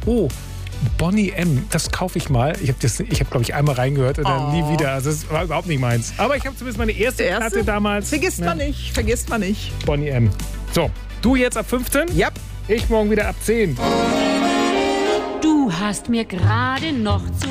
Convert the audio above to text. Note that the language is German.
oh, Boney M., das kaufe ich mal. Ich habe, glaube ich, einmal reingehört und dann nie wieder. Also das war überhaupt nicht meins. Aber ich habe zumindest meine erste Platte damals. Vergisst man nicht. Boney M. So, du jetzt ab 15? Ja. Ich morgen wieder ab 10. Du hast mir gerade noch zu